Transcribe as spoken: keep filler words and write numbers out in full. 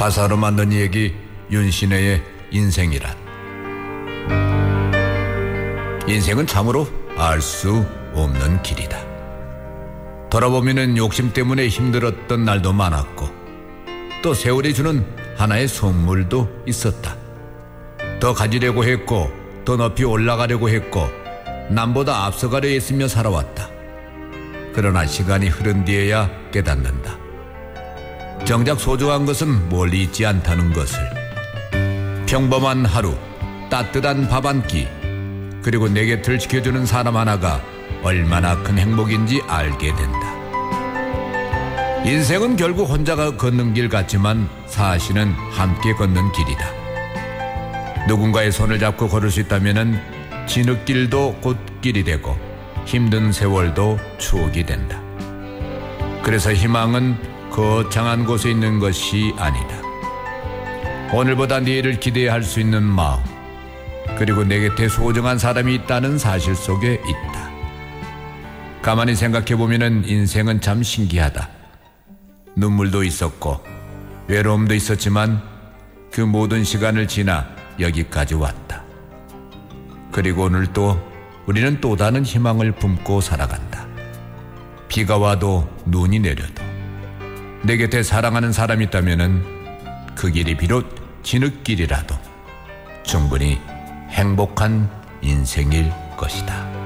가사로 만든 얘기 윤신혜의 인생이란. 인생은 참으로 알 수 없는 길이다. 돌아보면은 욕심 때문에 힘들었던 날도 많았고 또 세월이 주는 하나의 선물도 있었다. 더 가지려고 했고 더 높이 올라가려고 했고 남보다 앞서가려 했으며 살아왔다. 그러나 시간이 흐른 뒤에야 깨닫는다. 정작 소중한 것은 멀리 있지 않다는 것을. 평범한 하루, 따뜻한 밥 한 끼, 그리고 내 곁을 지켜주는 사람 하나가 얼마나 큰 행복인지 알게 된다. 인생은 결국 혼자가 걷는 길 같지만 사실은 함께 걷는 길이다. 누군가의 손을 잡고 걸을 수 있다면 진흙길도 곧길이 되고 힘든 세월도 추억이 된다. 그래서 희망은 거창한 곳에 있는 것이 아니다. 오늘보다 내일을 기대할 수 있는 마음, 그리고 내 곁에 소중한 사람이 있다는 사실 속에 있다. 가만히 생각해보면 인생은 참 신기하다. 눈물도 있었고 외로움도 있었지만 그 모든 시간을 지나 여기까지 왔다. 그리고 오늘 또 우리는 또 다른 희망을 품고 살아간다. 비가 와도 눈이 내려도 내 곁에 사랑하는 사람이 있다면 그 길이 비록 진흙길이라도 충분히 행복한 인생일 것이다.